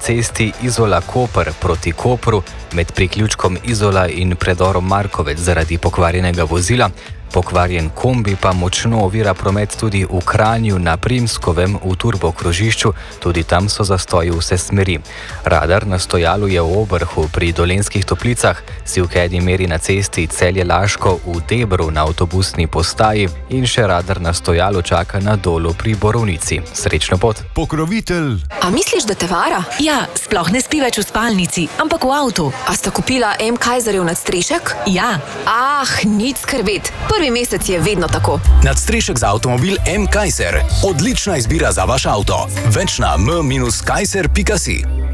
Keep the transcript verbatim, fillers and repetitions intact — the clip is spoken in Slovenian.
cesti Izola-Koper proti Kopru med priključkom Izola in predorom Markovec zaradi pokvarjenega vozila. Pokvarjen kombi pa močno ovira promet tudi v Kranju na Primskovem v turbokrožišču, tudi tam so zastoji vse smeri. Radar na stojalu je v Obrhu pri Dolenjskih Toplicah, sivkedi meri na cesti Celje-Laško v Debru na avtobusni postaji in še radar na stojalu čaka na Dolu pri Borovnici. Srečno pot! Pokrovitelj! A misliš, da te vara? Ja, sploh ne spi več v spalnici, ampak v avtu. A sta kupila M. Kaiserjev nadstrešek? Ja. Ah, nič skrbeti. Prvi mesec je vedno tako. Nadstrešek za avtomobil M. Kaiser. Odlična izbira za vaš avto. Več na m dash kaiser pika si.